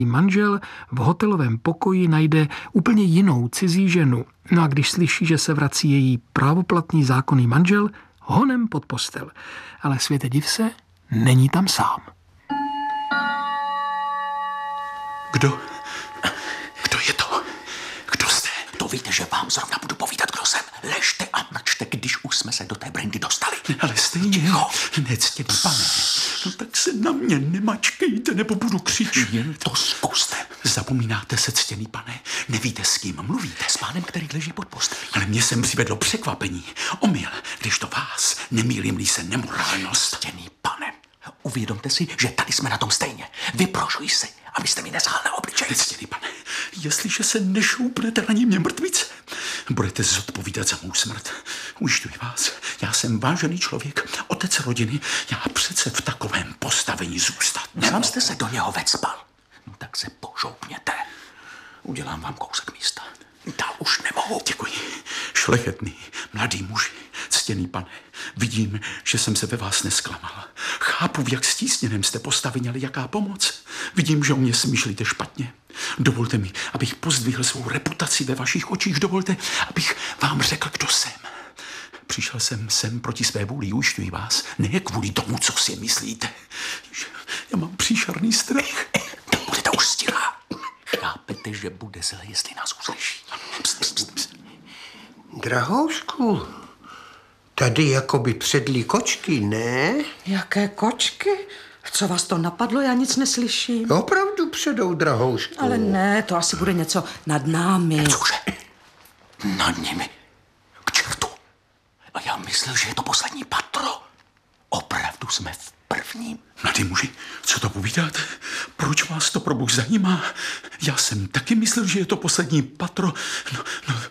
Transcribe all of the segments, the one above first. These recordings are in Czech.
Manžel v hotelovém pokoji najde úplně jinou cizí ženu. No a když slyší, že se vrací její právoplatný zákonný manžel, honem pod postel. Ale světe div se, není tam sám. Kdo je to? Kdo jste? To víte, že vám zrovna budu povídat, kdo jsem. Ležte a mlčte, když už jsme se do té brandy dostali. Ale stejně, nectěný pane. No tak se na mě nemačkejte, nebo budu křičet. Jen to zkuste. Zapomínáte se, ctěný pane. Nevíte, s kým mluvíte. S pánem, který leží pod postelí. Ale mě sem přivedlo překvapení. Omyl, když to vás nemýlím-li se nemorálnost. Ctěný pane, uvědomte si, že tady jsme na tom stejně. Vyprošuji si, abyste mi nezahal na obličej. Ctěný pane, jestliže se nešoupnete na mě mrtvice, budete zodpovídat za mou smrt. Ujišťuji vás, já jsem vážený člověk, otec rodiny, já přece v takovém postavení zůstat nemohu. Sám jste se do něho vecpal. No tak se pošoupněte. Udělám vám kousek místa. Dál už nemohu. Děkuji. Šlechetný, mladý muži, ctěný pane, vidím, že jsem se ve vás nesklamal. Chápu, v jak stísněném jste postavení, jaká pomoc. Vidím, že o mě smýšlíte špatně. Dovolte mi, abych pozdvihl svou reputaci ve vašich očích. Dovolte, abych vám řekl, kdo jsem. Přišel jsem sem proti své vůli, ujišťuji vás, ne kvůli tomu, co si myslíte. Já mám příšerný strach. Budete už stilá. Chápete, že bude zle, jestli nás uslyší. Drahoušku, tady jakoby předlí kočky, ne? Jaké kočky? Co vás to napadlo? Já nic neslyším. Opravdu předou, drahoušku. Ale ne, to asi bude něco nad námi. Cože? Nad nimi? K čertu. A já myslel, že je to poslední patro. Opravdu jsme v prvním. Mladý muži, co to povídáte? Proč vás to pro Bůh zajímá? Já jsem taky myslel, že je to poslední patro. No,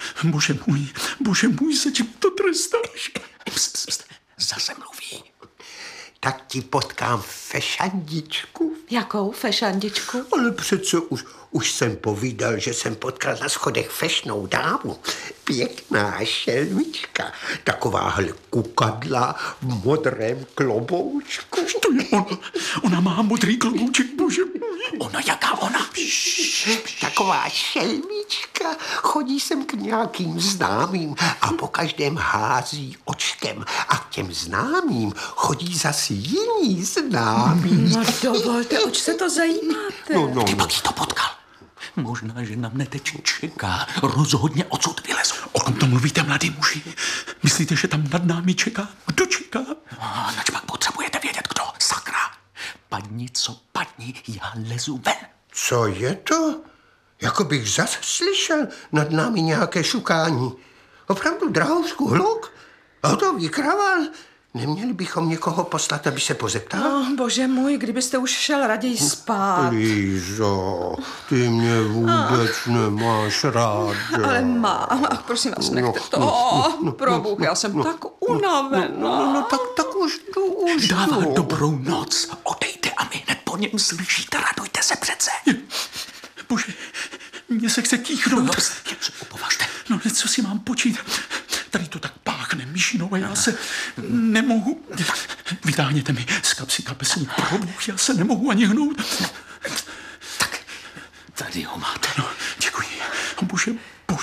bože můj, za čím to trestáš? Zase mluví. Tak ti potkám fešandičku. Jakou fešandičku? Ale přece už jsem povídal, že jsem potkal na schodech fešnou dámu. Pěkná šelmička. Takováhle kukadla v modrém kloboučku. To je ona. Ona má modrý klobouček, bože můj. Ona, jaká ona? Taková šelmička. Chodí sem k nějakým známým a po každém hází očkem. A k těm známým chodí zas jiní známí. No dovolte, oč se to zajímáte? No. Ty pak jí to potkal. Možná, že na mne teď čeká. Rozhodně odsud vylezu. O kom to mluvíte, mladý muži? Myslíte, že tam nad námi čeká? Kdo čeká? A nač pak potřebujete vědět, kdo. Sakra. Padni, co padni, já lezu ven. Co je to? Jako bych zas slyšel nad námi nějaké šukání. Opravdu, drahoušku, hluk? Hotový kraval? Neměli bychom někoho poslat, aby se pozeptal? No, bože můj, kdybyste už šel raději spát. Lízo, ty mě vůbec nemáš rád. Ale mám. Ach, prosím vás, nechte to. Pro Bůh, já jsem tak unavená. No, tak už jdu. Dává dobrou noc. Odejde a my hned po něm slyšíte. Radujte se přece. Bože, mně se chce kýchnout. Upovažte. No, co si mám počít? Tady to tak páchne myšinou a já se nemohu. Vytáhněte mi z kapsy kapesní probůh, já se nemohu ani hnout. Tak, tady ho máte. No, děkuji. Bože,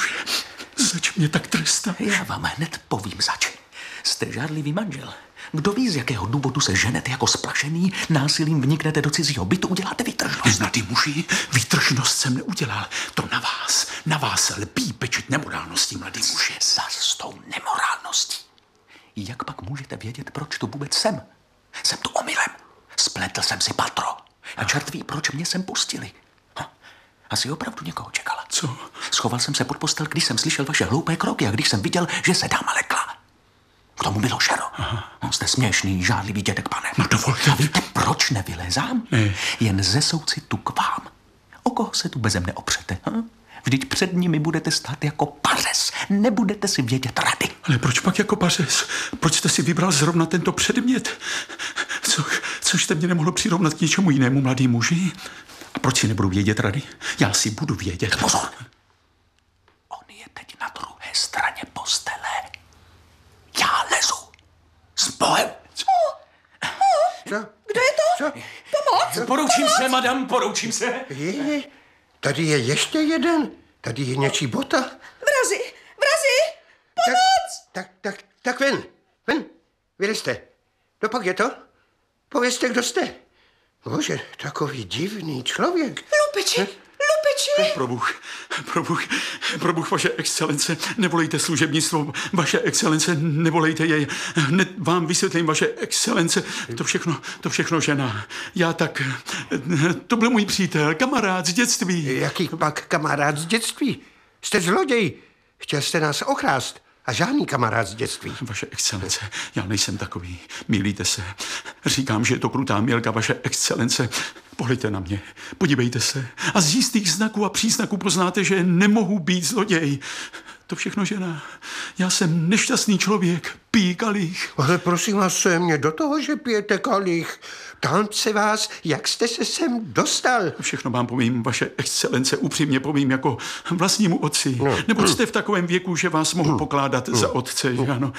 zač mě tak trestá. Já vám hned povím zač. Jste žádlivý manžel. Kdo ví, z jakého důvodu se ženete jako splašený, násilím vniknete do cizího bytu, uděláte výtržnost. Mladý muži, výtržnost jsem neudělal. To na vás lpí pečet nemorálností, mladý muži. Zas s tou nemorálností. Jak pak můžete vědět, proč tu vůbec jsem? Jsem tu omylem. Spletl jsem si patro. A čert ví, proč mě sem pustili. Asi opravdu někoho čekala. Co? Schoval jsem se pod postel, když jsem slyšel vaše hloupé kroky a když jsem viděl, že se dáma lekla. K tomu bylo šero. No, jste směšný, žádlivý dědek, pane. No dovolte. A víte, proč nevylézám? Ne. Jen ze soucitu k vám. O koho se tu bezem neopřete? Vždyť před nimi budete stát jako pařez. Nebudete si vědět rady. Ale proč pak jako pařez? Proč jste si vybral zrovna tento předmět? Což jste mě nemohlo přirovnat k něčemu jinému, mladý muži? A proč si nebudu vědět rady? Já si budu vědět. Pozor. On je teď na druhé straně postele. Já lezu. S Bohem. Kdo je to? Pomoc! Poroučím se, madam, poroučím se. Tady je ještě jeden. Tady je něčí bota. Vrazi! Pomoc! Tak ven. Vylezte. No pak je to? Povězte, kdo jste. Bože, takový divný člověk. Lupiči! Probuch, vaše excelence, nevolejte služebnictvo, vaše excelence, nevolejte jej. Hned vám vysvětlím, vaše excelence, to všechno žena. To byl můj přítel, kamarád z dětství. Jaký pak kamarád z dětství? Jste zloděj. Chtěl jste nás okrást. A žádný kamarád z dětství. Vaše excelence, já nejsem takový. Mýlíte se. Říkám, že je to krutá mýlka, vaše excelence. Pohlejte na mě, podívejte se. A z jistých znaků a příznaků poznáte, že nemohu být zloděj. To všechno žena. Já jsem nešťastný člověk, pijí kalich. Ale prosím vás, co je mě do toho, že pijete kalich? Ptám se vás, jak jste se sem dostal? Všechno vám povím, vaše excelence, upřímně povím jako vlastnímu otci. No. Nebo jste v takovém věku, že vás mohu pokládat za otce, že ano?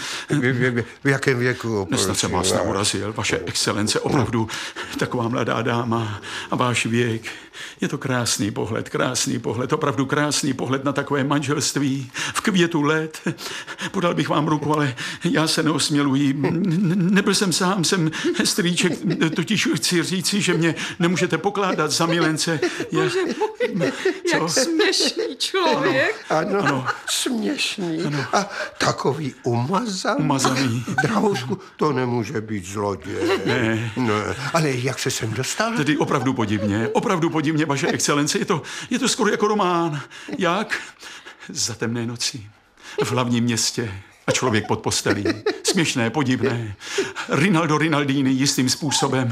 V jakém věku? Nesnad jsem vás neurazil, vaše excelence, opravdu taková mladá dáma a váš věk. Je to krásný pohled, opravdu krásný pohled na takové manželství. V květu let. Podal bych vám ruku, ale já se neosměluji. Nebyl jsem sám, jsem strýček, totiž chci říci, že mě nemůžete pokládat za milence. Bože můj, jak směšný člověk. Ano, směšný. Ano. A takový umazaný. Drahoušku, to nemůže být zloděj. Ne. Ale jak se sem dostal? Tedy opravdu podivně, vaše excelence. Je to skoro jako román. Jak? Za temné noci. V hlavním městě. A člověk pod postelí. Směšné, podivné. Rinaldo Rinaldini jistým způsobem.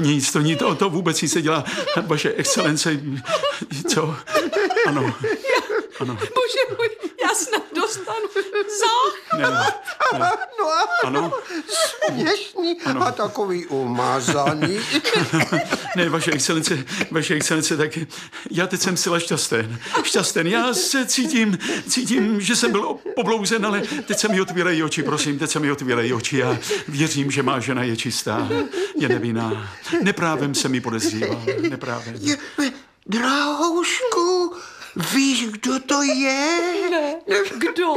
To vůbec nic se dělá. Vaše excelence. Co? Ano. Bože můj, já snad dostanu zách. Ne. Ano. Směšný a takový umazaný. Ne, vaše excelence, tak já teď jsem zcela šťasten. Já se cítím, že jsem byl poblouzen, ale teď se mi otvírají oči, prosím, Já věřím, že má žena je čistá, je nevinná. Neprávem se mi podezříval, neprávem. Drahoušku, víš, kdo to je? Ne, kdo?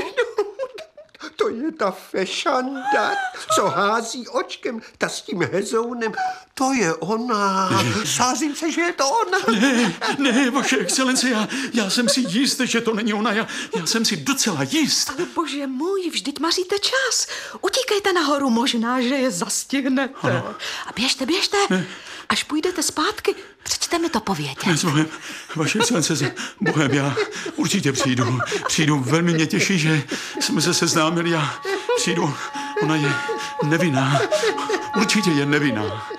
To je ta fešanda, co hází očkem, ta s tím hezounem. To je ona. Sázím se, že je to ona. Ne, vaše excelence, já jsem si jist, že to není ona. Já jsem si docela jist. Ale bože můj, vždyť maříte čas. Utíkejte nahoru, možná, že je zastihnete. Ano. A běžte. Až půjdete zpátky, přečte mi to povědět. Ne, s Bohem, vaše excelence, s Bohem, já určitě přijdu. Velmi mě těší, že jsme se seznámili. Já přijdu, ona je nevinná. Určitě je nevinná.